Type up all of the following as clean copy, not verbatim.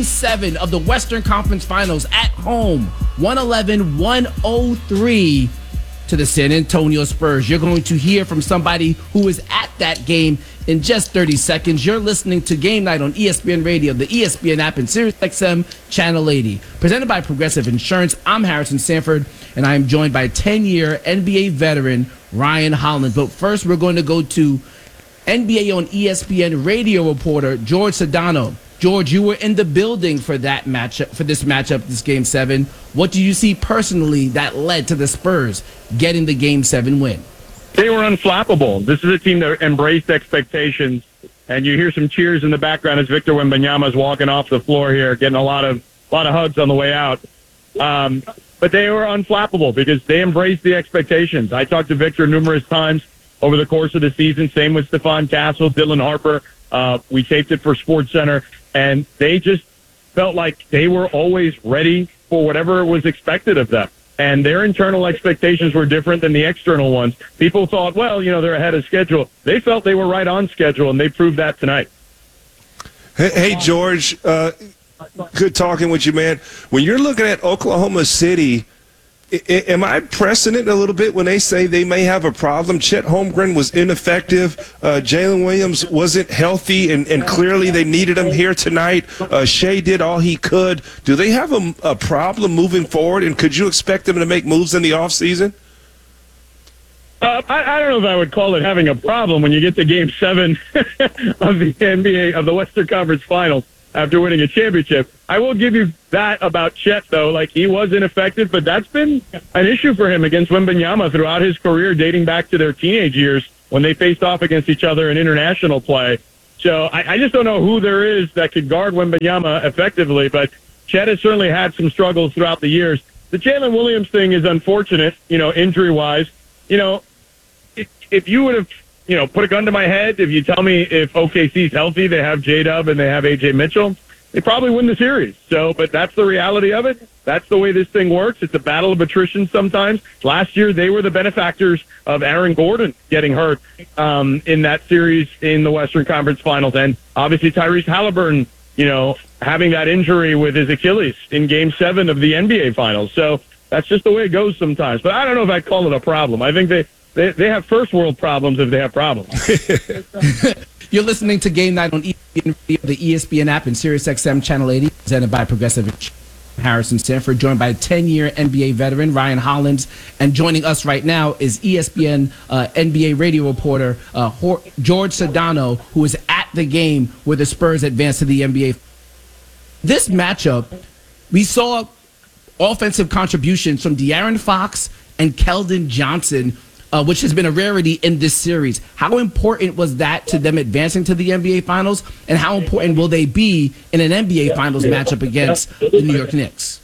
Game 7 of the Western Conference Finals at home, 111-103 to the San Antonio Spurs. You're going to hear from somebody who was at that game in just 30 seconds. You're listening to Game Night on ESPN Radio, the ESPN app, and SiriusXM Channel 80. Presented by Progressive Insurance, I'm Harrison Sanford, and I am joined by 10-year NBA veteran Ryan Hollins. But first, we're going to go to NBA on ESPN radio reporter George Sedano. George, you were in the building for that matchup, this Game 7. What do you see personally that led to the Spurs getting the Game 7 win? They were unflappable. This is a team that embraced expectations, and you hear some cheers in the background as Victor Wembanyama is walking off the floor here, getting a lot of hugs on the way out. But they were unflappable because they embraced the expectations. I talked to Victor numerous times over the course of the season. Same with Stephon Castle, Dylan Harper. We taped it for SportsCenter. And they just felt like they were always ready for whatever was expected of them. And their internal expectations were different than the external ones. People thought, well, they're ahead of schedule. They felt they were right on schedule, and they proved that tonight. Hey George, good talking with you, man. When you're looking at Oklahoma City, am I pressing it a little bit when they say they may have a problem? Chet Holmgren was ineffective. Jalen Williams wasn't healthy, and clearly they needed him here tonight. Shea did all he could. Do they have a problem moving forward, and could you expect them to make moves in the offseason? I don't know if I would call it having a problem when you get to Game 7 of the NBA, of the Western Conference Finals after winning a championship. I will give you that about Chet, though. Like, he was ineffective, but that's been an issue for him against Wembanyama throughout his career, dating back to their teenage years when they faced off against each other in international play. So I just don't know who there is that could guard Wembanyama effectively, but Chet has certainly had some struggles throughout the years. The Jalen Williams thing is unfortunate, injury-wise. If you would have put a gun to my head, if you tell me if OKC's healthy, they have J-Dub and they have A.J. Mitchell, they probably win the series. But that's the reality of it. That's the way this thing works. It's a battle of attrition sometimes. Last year, they were the benefactors of Aaron Gordon getting hurt in that series in the Western Conference Finals. And obviously Tyrese Halliburton, having that injury with his Achilles in Game 7 of the NBA Finals. So that's just the way it goes sometimes. But I don't know if I'd call it a problem. I think they have first world problems if they have problems. You're listening to Game Night on ESPN, the ESPN app, and SiriusXM Channel 80, presented by Progressive Insurance. Harrison Sanford, joined by 10-year NBA veteran Ryan Hollins, and joining us right now is ESPN NBA radio reporter George Sedano, who is at the game where the Spurs advanced to the NBA. This matchup, we saw offensive contributions from De'Aaron Fox and Keldon Johnson, which has been a rarity in this series. How important was that to them advancing to the NBA Finals, and how important will they be in an NBA Finals matchup against the New York Knicks?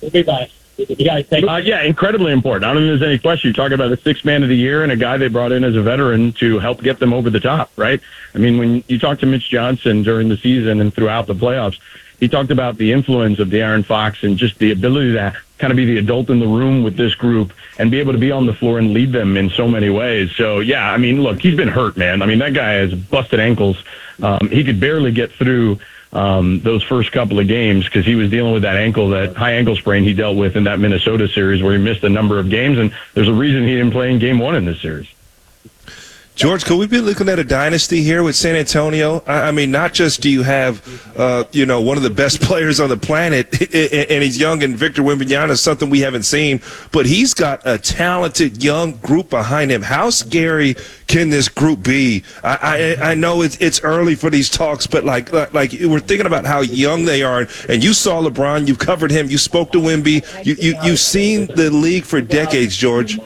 Yeah, incredibly important. I don't think there's any question. You're talking about the sixth man of the year and a guy they brought in as a veteran to help get them over the top, right? I mean, when you talk to Mitch Johnson during the season and throughout the playoffs, he talked about the influence of De'Aaron Fox and just the ability to kind of be the adult in the room with this group and be able to be on the floor and lead them in so many ways. So, yeah, I mean, look, he's been hurt, man. I mean, that guy has busted ankles. He could barely get through those first couple of games because he was dealing with that high ankle sprain he dealt with in that Minnesota series where he missed a number of games, and there's a reason he didn't play in Game 1 in this series. George, could we be looking at a dynasty here with San Antonio? I mean, not just do you have, one of the best players on the planet, and he's young, and Victor Wembanyama is something we haven't seen, but he's got a talented young group behind him. How scary can this group be? I know it's early for these talks, but like we're thinking about how young they are, and you saw LeBron, you covered him, you spoke to Wemby, you've seen the league for decades, George.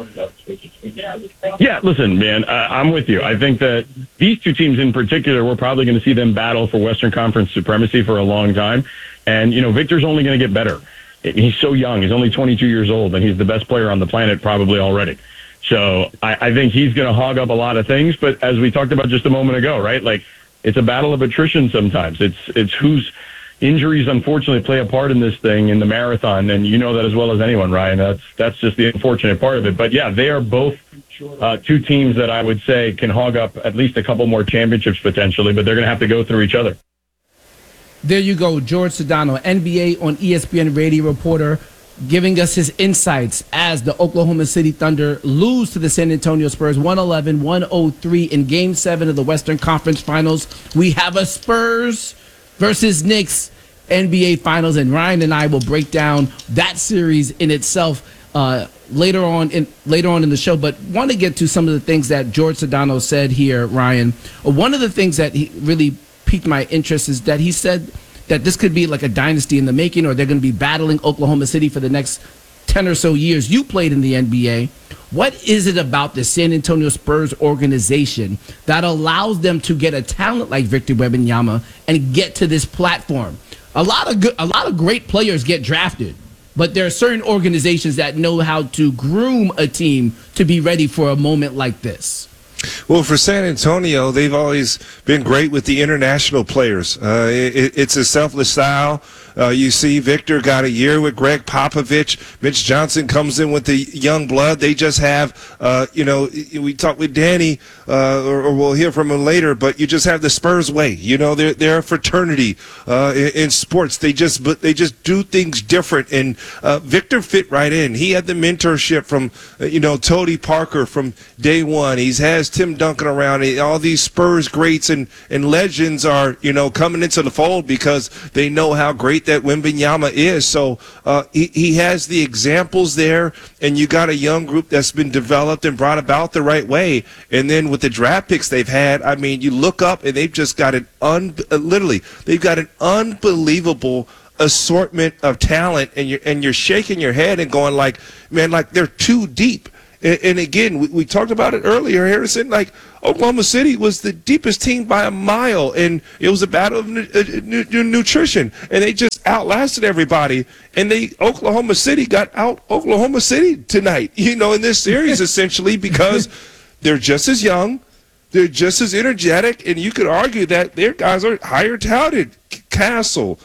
Yeah, listen, man, I'm with you. I think that these two teams in particular, we're probably going to see them battle for Western Conference supremacy for a long time. And, Victor's only going to get better. He's so young. He's only 22 years old, and he's the best player on the planet probably already. So I think he's going to hog up a lot of things. But as we talked about just a moment ago, right, like it's a battle of attrition sometimes. It's who's injuries unfortunately play a part in this thing in the marathon, and you know that as well as anyone, Ryan. That's just the unfortunate part of it. But yeah, they are both two teams that I would say can hog up at least a couple more championships potentially, but they're going to have to go through each other. There you go, George Sedano, NBA on ESPN radio reporter, giving us his insights as the Oklahoma City Thunder lose to the San Antonio Spurs 111-103 in Game 7 of the Western Conference Finals. We have a Spurs versus Knicks NBA Finals, and Ryan and I will break down that series in itself later on in the show. But want to get to some of the things that George Sedano said here, Ryan. One of the things that he really piqued my interest is that he said that this could be like a dynasty in the making, or they're going to be battling Oklahoma City for the next 10 or so years. You played in the NBA. What is it about the San Antonio Spurs organization that allows them to get a talent like Victor Wembanyama and get to this platform? A lot of great players get drafted, but there are certain organizations that know how to groom a team to be ready for a moment like this. Well, for San Antonio, they've always been great with the international players. It's a selfless style. You see Victor got a year with Greg Popovich. Mitch Johnson comes in with the young blood. They just have, we talked with Danny, or we'll hear from him later, but you just have the Spurs way. They're a fraternity in sports. They just do things different. And Victor fit right in. He had the mentorship from, Tony Parker from day one. He has Tim Duncan around. All these Spurs greats and legends are, coming into the fold because they know how great that Wembanyama is. So he has the examples there, and you got a young group that's been developed and brought about the right way. And then with the draft picks they've had, I mean, you look up and they've just got they've got an unbelievable assortment of talent, and you're shaking your head and going like, man, like they're too deep. And again, we talked about it earlier, Harrison, like Oklahoma City was the deepest team by a mile, and it was a battle of nutrition, and they just outlasted everybody. And Oklahoma City got out Oklahoma City tonight, in this series essentially, because they're just as young, they're just as energetic, and you could argue that their guys are higher talented. Castle,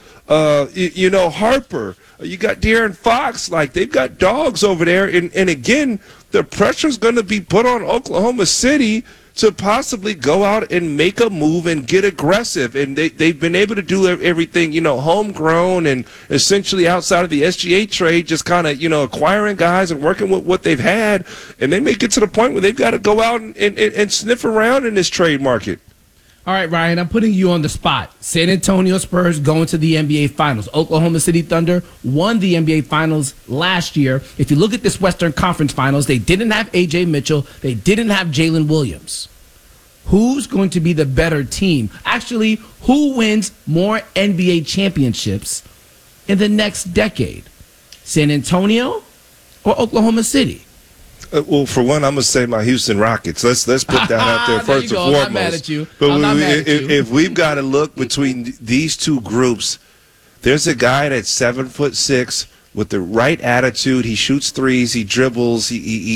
Harper, you got De'Aaron Fox, like they've got dogs over there, and again, the pressure's going to be put on Oklahoma City to possibly go out and make a move and get aggressive. And they've been able to do everything, homegrown and essentially outside of the SGA trade, just kind of, acquiring guys and working with what they've had. And they may get to the point where they've got to go out and sniff around in this trade market. All right, Ryan, I'm putting you on the spot. San Antonio Spurs going to the NBA Finals. Oklahoma City Thunder won the NBA Finals last year. If you look at this Western Conference Finals, they didn't have A.J. Mitchell. They didn't have Jalen Williams. Who's going to be the better team? Actually, who wins more NBA championships in the next decade? San Antonio or Oklahoma City? Well, for one, I'm gonna say my Houston Rockets. Let's put that out there first and foremost. I'm not mad at you. But if we've got to look between these two groups, there's a guy that's 7'6" with the right attitude. He shoots threes. He dribbles.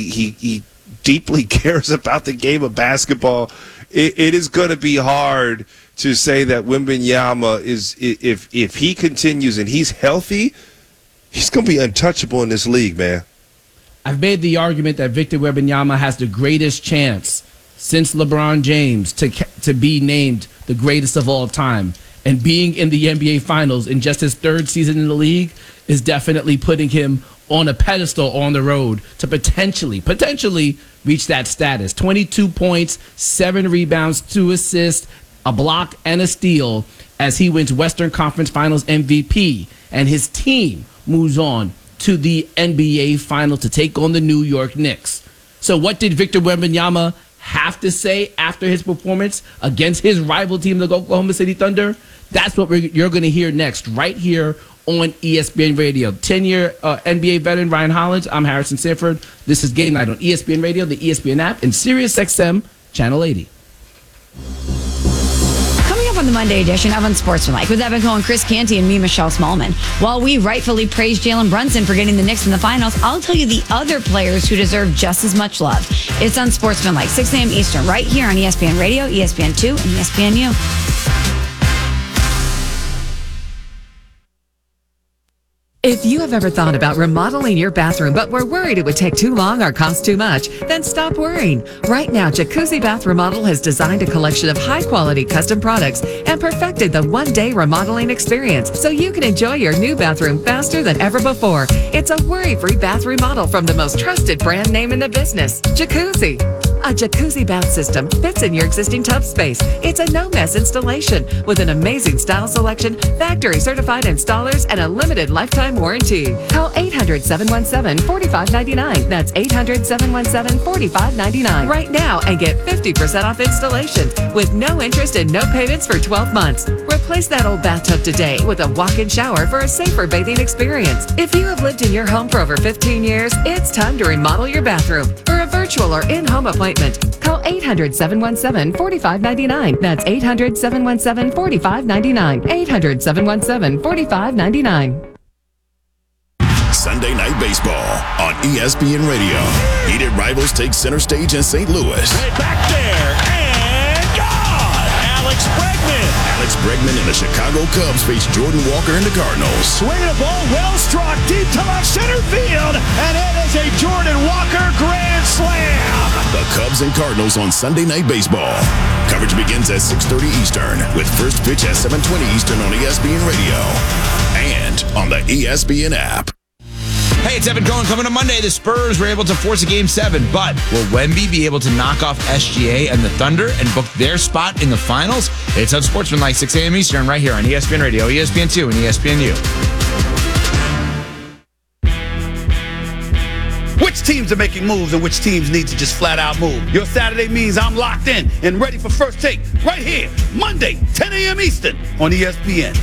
He deeply cares about the game of basketball. It is going to be hard to say that Wembanyama is, if he continues and he's healthy, he's going to be untouchable in this league, man. I've made the argument that Victor Wembanyama has the greatest chance since LeBron James to be named the greatest of all time. And being in the NBA Finals in just his third season in the league is definitely putting him on a pedestal on the road to potentially reach that status. 22 points, 7 rebounds, 2 assists, a block, and a steal as he wins Western Conference Finals MVP. And his team moves on to the NBA Final to take on the New York Knicks. So what did Victor Wembanyama have to say after his performance against his rival team, the Oklahoma City Thunder? That's what you're going to hear next, right here on ESPN Radio. 10-year NBA veteran Ryan Hollins. I'm Harrison Sanford. This is Game Night on ESPN Radio, the ESPN app, and Sirius XM Channel 80. On the Monday edition of Unsportsmanlike with Evan Cohen, Chris Canty, and me, Michelle Smallman. While we rightfully praise Jalen Brunson for getting the Knicks in the finals, I'll tell you the other players who deserve just as much love. It's Unsportsmanlike, 6 a.m. Eastern, right here on ESPN Radio, ESPN2, and ESPNU. If you have ever thought about remodeling your bathroom but were worried it would take too long or cost too much, then stop worrying. Right now, Jacuzzi Bath Remodel has designed a collection of high-quality custom products and perfected the one-day remodeling experience so you can enjoy your new bathroom faster than ever before. It's a worry-free bath remodel from the most trusted brand name in the business, Jacuzzi. A jacuzzi bath system fits in your existing tub space. It's a no-mess installation with an amazing style selection, factory-certified installers, and a limited lifetime warranty. Call 800-717-4599. That's 800-717-4599 right now and get 50% off installation with no interest and no payments for 12 months. Replace that old bathtub today with a walk-in shower for a safer bathing experience. If you have lived in your home for over 15 years, it's time to remodel your bathroom. For a virtual or in-home appointment, call 800-717-4599. That's 800-717-4599. 800-717-4599. Sunday Night Baseball on ESPN Radio. Heated rivals take center stage in St. Louis. Way back there and gone. Alex Bregman and the Chicago Cubs face Jordan Walker and the Cardinals. Swinging a ball well struck deep to left center field, and it is a Jordan Walker grand slam. The Cubs and Cardinals on Sunday Night Baseball. Coverage begins at 6:30 Eastern with first pitch at 7:20 Eastern on ESPN Radio and on the ESPN app. Hey, it's Evan Cohen. Coming on Monday, the Spurs were able to force a Game 7, but will Wemby be able to knock off SGA and the Thunder and book their spot in the finals? It's on Sportsmanlike, 6 a.m. Eastern, right here on ESPN Radio, ESPN2, and ESPNU. Which teams are making moves and which teams need to just flat out move? Your Saturday means I'm locked in and ready for First Take right here, Monday, 10 a.m. Eastern on ESPN.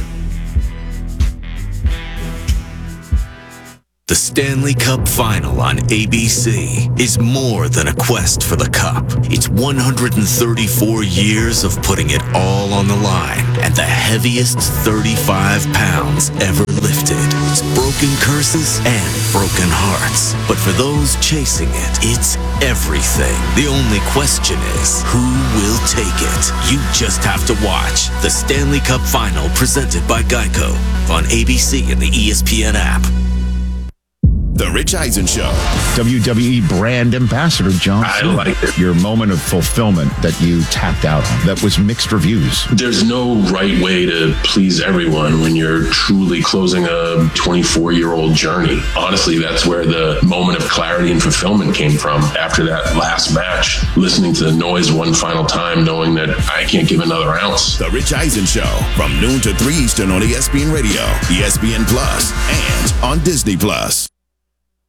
The Stanley Cup Final on ABC is more than a quest for the cup. It's 134 years of putting it all on the line and the heaviest 35 pounds ever lifted. It's broken curses and broken hearts. But for those chasing it, it's everything. The only question is, who will take it? You just have to watch the Stanley Cup Final presented by Geico on ABC and the ESPN app. The Rich Eisen Show. WWE brand ambassador John Cena. I like it. Your moment of fulfillment that you tapped out on that was mixed reviews. There's no right way to please everyone when you're truly closing a 24-year-old journey. Honestly, that's where the moment of clarity and fulfillment came from after that last match. Listening to the noise one final time, knowing that I can't give another ounce. The Rich Eisen Show from noon to 3 Eastern on ESPN Radio, ESPN Plus, and on Disney Plus.